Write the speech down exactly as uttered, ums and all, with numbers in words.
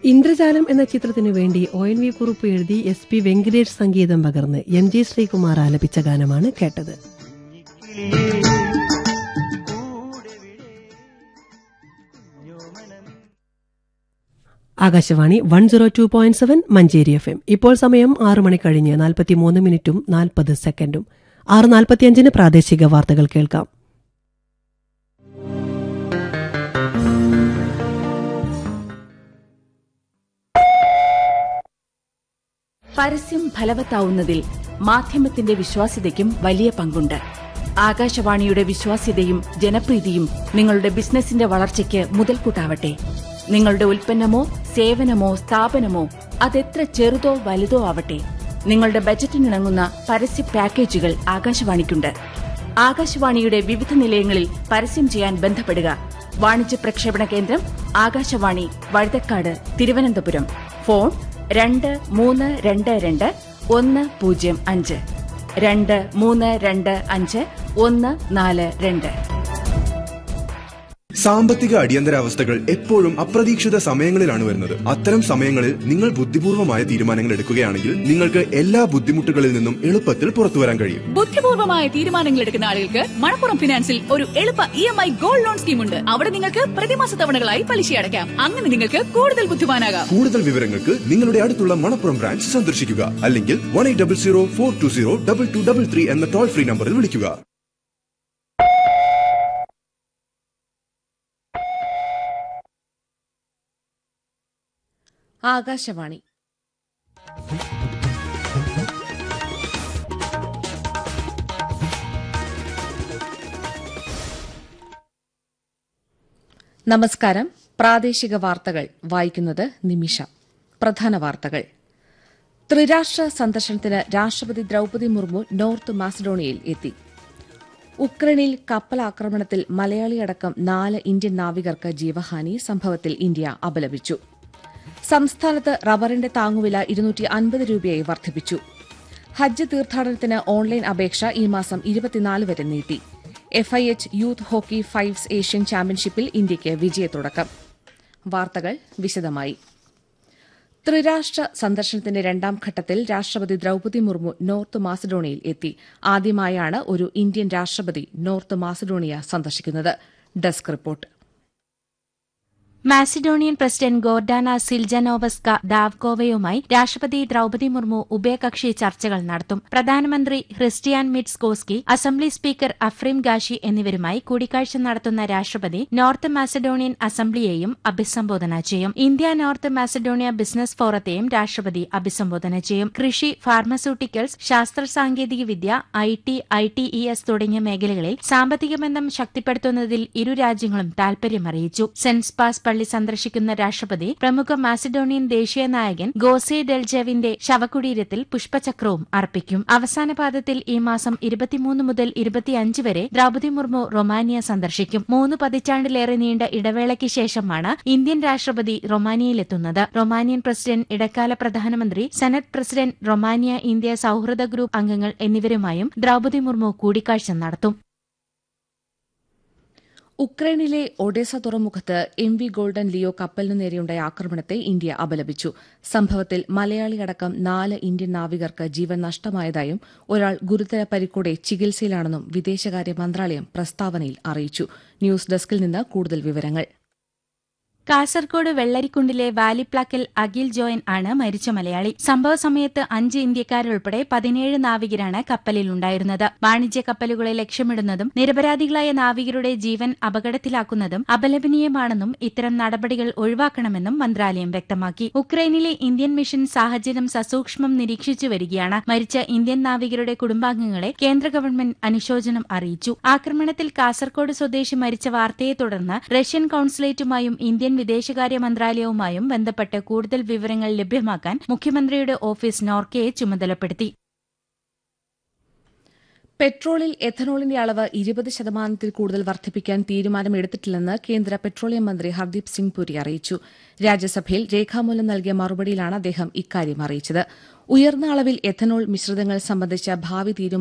ഇന്ദ്രജാലം എന്ന ചിത്രത്തിനു വേണ്ടി ഒ എൻ വി കുറുപ്പ് എഴുതി എസ് പി വെങ്കടേഷ് സംഗീതം പകർന്ന് എം ജി ശ്രീകുമാർ ആലപിച്ച ഗാനമാണ് കേട്ടത്. Akashvani one zero two point seven Manjeri F M. ഇപ്പോൾ സമയം ആറു മണി കഴിഞ്ഞ് നാൽപ്പത്തിമൂന്ന് മിനിറ്റും നാൽപ്പത് സെക്കൻഡും. ആറ് നാൽപ്പത്തിയഞ്ചിന് പ്രാദേശിക വാർത്തകൾ കേൾക്കാം. പരസ്യം ഫലവത്താവുന്നതിൽ മാധ്യമത്തിന്റെ വിശ്വാസ്യതയ്ക്കും വലിയ പങ്കുണ്ട്. ആകാശവാണിയുടെ വിശ്വാസ്യതയും ജനപ്രീതിയും നിങ്ങളുടെ ബിസിനസിന്റെ വളർച്ചയ്ക്ക് മുതൽക്കൂട്ടാവട്ടെ. നിങ്ങളുടെ ഉൽപ്പന്നമോ സേവനമോ സ്ഥാപനമോ അതെത്ര ചെറുതോ വലുതോ ആവട്ടെ, നിങ്ങളുടെ ബജറ്റിനിണങ്ങുന്ന പരസ്യ പാക്കേജുകൾ ആകാശവാണിക്കുണ്ട്. ആകാശവാണിയുടെ വിവിധ നിലയങ്ങളിൽ പരസ്യം ചെയ്യാൻ ബന്ധപ്പെടുക. വാണിജ്യ പ്രക്ഷേപണ കേന്ദ്രം ആകാശവാണി, വഴുതക്കാട്, തിരുവനന്തപുരം. ഫോൺ രണ്ട് മൂന്ന് രണ്ട് രണ്ട് ഒന്ന് പൂജ്യം അഞ്ച് രണ്ട് മൂന്ന് രണ്ട് അഞ്ച് ഒന്ന് നാല് രണ്ട്. സാമ്പത്തിക അടിയന്തരാവസ്ഥകൾ എപ്പോഴും അപ്രതീക്ഷിത സമയങ്ങളിലാണ് വരുന്നത്. അത്തരം സമയങ്ങളിൽ നിങ്ങൾ ബുദ്ധിപൂർവമായ തീരുമാനങ്ങൾ എടുക്കുകയാണെങ്കിൽ നിങ്ങൾക്ക് എല്ലാ ബുദ്ധിമുട്ടുകളിൽ നിന്നും എളുപ്പത്തിൽ പുറത്തു വരാൻ കഴിയും. ബുദ്ധിപൂർവമായ തീരുമാനങ്ങൾ എടുക്കുന്ന ആളുകൾക്ക് മണപ്പുറം ഫിനാൻസിൽ ഒരു എളുപ്പ E M I gold loan scheme ഉണ്ട്. അവിടെ നിങ്ങൾക്ക് പ്രതിമാസ തവണകളായി പലിശ അടയ്ക്കാം. അങ്ങനെ നിങ്ങൾക്ക് കൂടുതൽ ബുദ്ധിമാനാകാം. കൂടുതൽ വിവരങ്ങൾക്ക് നിങ്ങളുടെ അടുത്തുള്ള മണപ്പുറം ബ്രാഞ്ച് സന്ദർശിക്കുക. അല്ലെങ്കിൽ one eight double zero four to zero double two double three എന്ന ടോൾ ഫ്രീ നമ്പറിൽ വിളിക്കുക. ആകാശവാണി. നമസ്കാരം. പ്രാദേശിക വാർത്തകൾ വായിക്കുന്നത് നിമിഷ. പ്രധാന വാർത്തകൾ. ത്രിരാഷ്ട്ര സന്ദർശനത്തിന് രാഷ്ട്രപതി ദ്രൌപദി മുർമു നോർത്ത് മാസഡോണിയയിൽ എത്തി. ഉക്രൈനിൽ കപ്പലാക്രമണത്തിൽ മലയാളിയടക്കം നാല് ഇന്ത്യൻ നാവികർക്ക് ജീവഹാനി. സംഭവത്തിൽ ഇന്ത്യ അപലപിച്ചു. സംസ്ഥാനത്ത് റബ്ബറിന്റെ താങ്ങുവില ഇരുന്നൂറ്റി അൻപത് രൂപയായി വർദ്ധിപ്പിച്ചു. ഹജ്ജ് തീർത്ഥാടനത്തിന് ഓൺലൈൻ അപേക്ഷ ഈ മാസം ഇരുപത്തിനാല് വരെ നീട്ടി. F I H youth hockey fives Asian ചാമ്പ്യൻഷിപ്പിൽ ഇന്ത്യയ്ക്ക് വിജയത്തുടക്കം. വാർത്തകൾ വിശദമായി. ത്രിരാഷ്ട്ര സന്ദർശനത്തിന്റെ രണ്ടാം ഘട്ടത്തിൽ രാഷ്ട്രപതി ദ്രൌപദി മുർമു നോർത്ത് മാസഡോണിയയിൽ എത്തി. ആദ്യമായാണ് ഒരു ഇന്ത്യൻ രാഷ്ട്രപതി നോർത്ത് മാസഡോണിയ സന്ദർശിക്കുന്നത്. Desk report. Macedonian president Gordana സിൽജനോവസ്ക ദാവ്കോവയുമായി രാഷ്ട്രപതി ദ്രൌപദി മുർമു ഉഭയകക്ഷി ചർച്ചകൾ നടത്തും. പ്രധാനമന്ത്രി ക്രിസ്റ്റിയാൻ മിറ്റ്സ്കോസ്കി, അസംബ്ലി സ്പീക്കർ അഫ്രീം ഗാഷി എന്നിവരുമായി കൂടിക്കാഴ്ച നടത്തുന്ന രാഷ്ട്രപതി നോർത്ത് മാസഡോണിയൻ അസംബ്ലിയെയും അഭിസംബോധന ചെയ്യും. ഇന്ത്യ നോർത്ത് മാസഡോണിയ ബിസിനസ് ഫോറത്തെയും രാഷ്ട്രപതി അഭിസംബോധന ചെയ്യും. കൃഷി, ഫാർമസ്യൂട്ടിക്കൽസ്, ശാസ്ത്ര സാങ്കേതിക വിദ്യ, I T, I T E S തുടങ്ങിയ മേഖലകളിൽ സാമ്പത്തിക ബന്ധം ശക്തിപ്പെടുത്തുന്നതിൽ ഇരു രാജ്യങ്ങളും താൽപര്യമറിയിച്ചു. സെന്റ് പാസ് പള്ളി സന്ദർശിക്കുന്ന രാഷ്ട്രപതി പ്രമുഖ മാസിഡോണിയൻ ദേശീയ നായകൻ ഗോസെ ഡെൽജെവിന്റെ ശവകുടീരത്തിൽ പുഷ്പചക്രവും അർപ്പിക്കും. അവസാന പാദത്തിൽ ഈ മാസം ഇരുപത്തിമൂന്ന് മുതൽ ഇരുപത്തിയഞ്ച് വരെ ദ്രൌപദി മുർമു റൊമാനിയ സന്ദർശിക്കും. മൂന്ന് പതിറ്റാണ്ടിലേറെ നീണ്ട ഇടവേളയ്ക്ക് ശേഷമാണ് ഇന്ത്യൻ രാഷ്ട്രപതി റൊമാനിയയിലെത്തുന്നത്. റൊമാനിയൻ പ്രസിഡന്റ്, ഇടക്കാല പ്രധാനമന്ത്രി, സെനറ്റ് പ്രസിഡന്റ്, റൊമാനിയ ഇന്ത്യ സൌഹൃദ ഗ്രൂപ്പ് അംഗങ്ങൾ എന്നിവരുമായും ദ്രൌപദി മുർമു കൂടിക്കാഴ്ച നടത്തും. ഉക്രൈനിലെ ഒഡേസ തുറമുഖത്ത് എം വി ഗോൾഡൻ ലിയോ കപ്പലിനു നേരെയുണ്ടായ ആക്രമണത്തെ ഇന്ത്യ അപലപിച്ചു. സംഭവത്തിൽ മലയാളിയടക്കം നാല് ഇന്ത്യൻ നാവികർക്ക് ജീവൻ നഷ്ടമായതായും ഒരാൾ ഗുരുതര പരിക്കോടെ ചികിത്സയിലാണെന്നും വിദേശകാര്യ മന്ത്രാലയം പ്രസ്താവനയിൽ അറിയിച്ചു. ന്യൂസ് ഡെസ്കിൽ നിന്ന് കൂടുതൽ വിവരങ്ങൾ. കാസർകോട് വെള്ളരിക്കുണ്ടിലെ വാലിപ്ലാക്കൽ അഖിൽ ജോയൻ ആണ് മരിച്ച മലയാളി. സംഭവ സമയത്ത് അഞ്ച് ഇന്ത്യക്കാരുൾപ്പെടെ പതിനേഴ് നാവികരാണ് കപ്പലിലുണ്ടായിരുന്നത്. വാണിജ്യ കപ്പലുകളെ ലക്ഷ്യമിടുന്നതും നിരപരാധികളായ നാവികരുടെ ജീവൻ അപകടത്തിലാക്കുന്നതും അപലപനീയമാണെന്നും ഇത്തരം നടപടികൾ ഒഴിവാക്കണമെന്നും മന്ത്രാലയം വ്യക്തമാക്കി. ഉക്രൈനിലെ ഇന്ത്യൻ മിഷൻ സാഹചര്യം സസൂക്ഷ്മം നിരീക്ഷിച്ചു വരികയാണ്. മരിച്ച ഇന്ത്യൻ നാവികരുടെ കുടുംബാംഗങ്ങളെ കേന്ദ്ര ഗവൺമെന്റ് അനുശോചനം അറിയിച്ചു. ആക്രമണത്തിൽ കാസർകോട് സ്വദേശി മരിച്ച വാർത്തയെ തുടർന്ന് റഷ്യൻ കൌൺസുലേറ്റുമായും ഇന്ത്യൻ വിദേശകാര്യ മന്ത്രാലയവുമായും ബന്ധപ്പെട്ട് കൂടുതൽ വിവരങ്ങൾ ലഭ്യമാക്കാൻ മുഖ്യമന്ത്രിയുടെ ഓഫീസ് നോർക്കയെ ചുമതലപ്പെടുത്തി. പെട്രോളിൽ എഥനോളിന്റെ അളവ് ഇരുപത് ശതമാനത്തിൽ കൂടുതൽ വർദ്ധിപ്പിക്കാൻ തീരുമാനമെടുത്തിട്ടില്ലെന്ന് കേന്ദ്ര പെട്രോളിയം മന്ത്രി ഹർദീപ് സിംഗ് പുരി അറിയിച്ചു. രാജ്യസഭയിൽ രേഖാമൂലം നൽകിയ മറുപടിയിലാണ് അദ്ദേഹം ഇക്കാര്യം അറിയിച്ചത്. ഉയർന്ന അളവിൽ എഥനോൾ മിശ്രിതങ്ങൾ സംബന്ധിച്ച ഭാവി തീരുമാനം